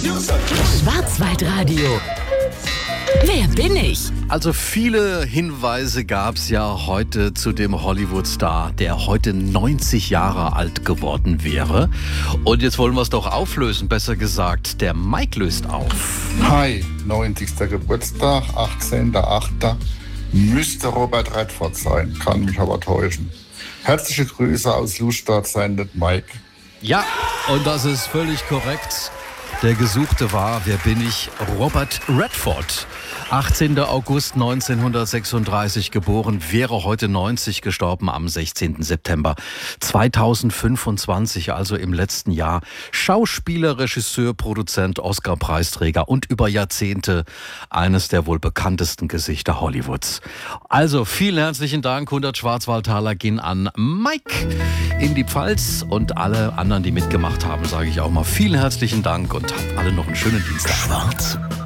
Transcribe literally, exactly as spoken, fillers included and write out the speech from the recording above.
Schwarzwaldradio. Wer bin ich? Also viele Hinweise gab es ja heute zu dem Hollywood-Star, der heute neunzig Jahre alt geworden wäre. Und jetzt wollen wir es doch auflösen, besser gesagt, der Mike löst auf. Hi, neunzigster Geburtstag, achtzehnter achter Müsste Robert Redford sein, kann mich aber täuschen. Herzliche Grüße aus Lustadt, sendet Mike. Ja, und das ist völlig korrekt. Der Gesuchte war, wer bin ich? Robert Redford. achtzehnter August neunzehnhundertsechsunddreißig geboren, wäre heute neunzig, gestorben am sechzehnten September zweitausendfünfundzwanzig, also im letzten Jahr. Schauspieler, Regisseur, Produzent, Oscar-Preisträger und über Jahrzehnte eines der wohl bekanntesten Gesichter Hollywoods. Also vielen herzlichen Dank, hundert Schwarzwaldtaler gehen an Mike in die Pfalz und alle anderen, die mitgemacht haben, sage ich auch mal vielen herzlichen Dank und habt alle noch einen schönen Dienstag. Schwarz